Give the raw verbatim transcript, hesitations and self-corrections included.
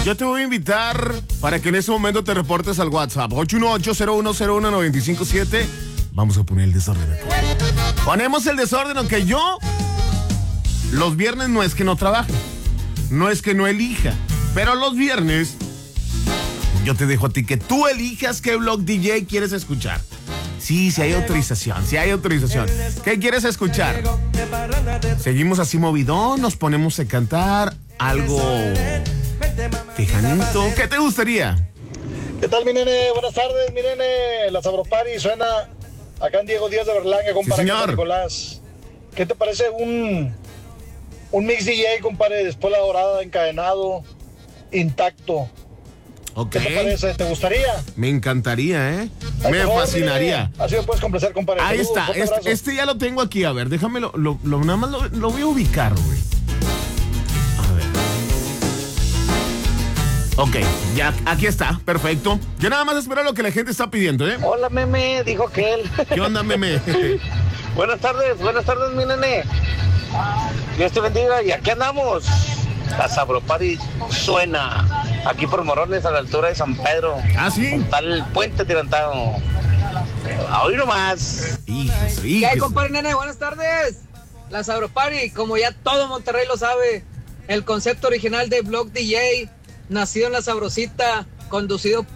Yo te voy a invitar para que en ese momento te reportes al WhatsApp ocho uno ocho, cero uno cero uno, nueve cinco siete. Vamos a poner el desorden aquí. Ponemos el desorden, aunque yo los viernes no es que no trabaje, no es que no elija, pero los viernes yo te dejo a ti que tú elijas qué blog D J quieres escuchar. Sí, si hay autorización, si hay autorización. ¿Qué quieres escuchar? Seguimos así movidón, nos ponemos a cantar algo tejanito. ¿Qué te gustaría? ¿Qué tal, mi nene? Buenas tardes, mi nene. La Sabropari suena acá en Diego Díaz de Berlanga, compadre. Sí, señor. Nicolás. ¿Qué te parece un, un mix D J, compadre, después la dorada, encadenado, intacto? Okay. ¿Qué te parece? ¿Te gustaría? Me encantaría, ¿eh? Ay, me favor, fascinaría. Mire, así me puedes complacer, compadre. Ahí Saludos, está. fuerte Este, abrazo. este ya lo tengo aquí. A ver, déjame lo, lo, lo- nada más lo, lo voy a ubicar, güey. A ver. Ok, ya, aquí está. Perfecto. Yo nada más espero lo que la gente está pidiendo, ¿eh? Hola, meme, dijo aquel. ¿Qué onda, meme? Buenas tardes, buenas tardes, mi nene. Dios te bendiga, y aquí andamos. La Sabropari suena aquí por Morones, a la altura de San Pedro. ¿Ah, sí? Está el puente tirantado. A hoy nomás. Hijos, ¿Qué hay, hijos. compadre nene? Buenas tardes. La Sabropari, como ya todo Monterrey lo sabe, el concepto original de Blog D J, nacido en La Sabrosita, conducido